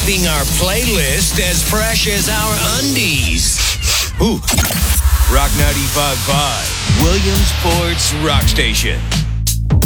keeping our playlist as fresh as our undies. Ooh. Rock 95.5, Williamsport's Rock Station.